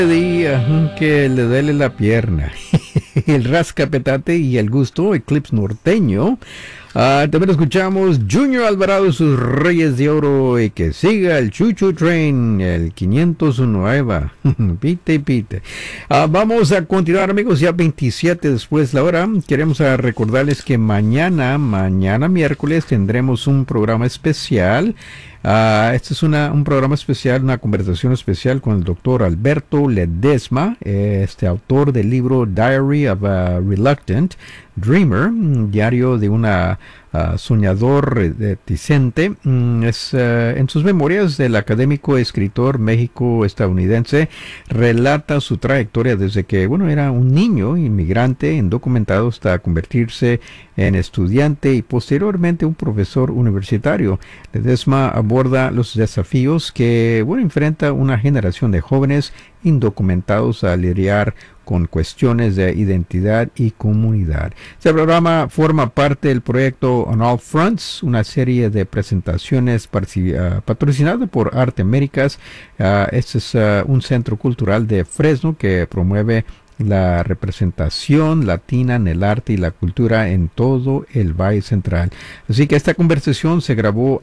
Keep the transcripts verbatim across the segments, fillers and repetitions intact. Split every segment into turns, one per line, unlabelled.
día que le duele la pierna, el rascapetate y el gusto, Eclipse Norteño. Uh, también escuchamos Junior Alvarado, sus Reyes de Oro, y que siga el Chuchu Train, el quinientos uno Eva. Pite, pite. Uh, vamos a continuar, amigos, ya veintisiete después la hora. Queremos uh, recordarles que mañana, mañana miércoles, tendremos un programa especial. Uh, este es una, un programa especial, una conversación especial con el doctor Alberto Ledesma, este autor del libro Diary of a Reluctant Dreamer, un diario de una uh, soñador reticente. Mm, es, uh, en sus memorias, el académico escritor México-estadounidense relata su trayectoria desde que, bueno, era un niño inmigrante indocumentado hasta convertirse en estudiante y posteriormente un profesor universitario. Ledesma aborda los desafíos que, bueno, enfrenta una generación de jóvenes indocumentados a lidiar con cuestiones de identidad y comunidad. Este programa forma parte del proyecto On All Fronts, una serie de presentaciones uh, patrocinada por Arte Américas. Uh, este es uh, un centro cultural de Fresno que promueve la representación latina en el arte y la cultura en todo el Valle Central. Así que esta conversación se grabó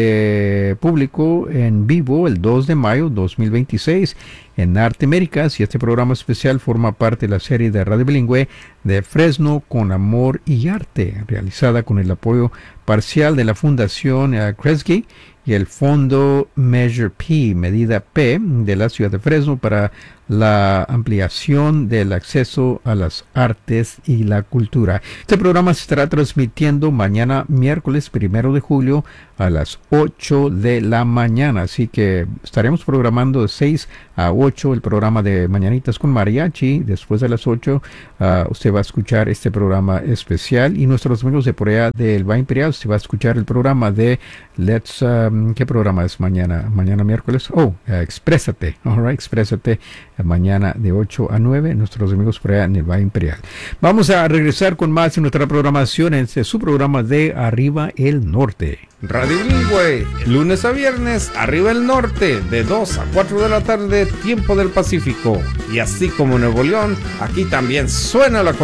ante público en vivo el dos de mayo de dos mil veintiséis en Arte Américas, y este programa especial forma parte de la serie de radio bilingüe de Fresno con Amor y Arte, realizada con el apoyo parcial de la Fundación uh, Kresge y el Fondo Measure P, Medida P, de la ciudad de Fresno para la ampliación del acceso a las artes y la cultura. Este programa se estará transmitiendo mañana miércoles primero de julio a las ocho de la mañana, así que estaremos programando de seis a ocho el programa de Mañanitas con Mariachi. Después de las ocho uh, usted va a escuchar este programa especial, y nuestros amigos de por allá del Valle Imperial, usted va a escuchar el programa de Let's, um, ¿qué programa es mañana? Mañana miércoles, oh, uh, Exprésate, alright, Exprésate, uh, mañana de ocho a nueve, nuestros amigos por allá en el Valle Imperial. Vamos a regresar con más en nuestra programación, en su programa de Arriba el Norte.
Radio Bilingüe, lunes a viernes, Arriba el Norte, de dos a cuatro de la tarde, tiempo del Pacífico. Y así como Nuevo León, aquí también suena la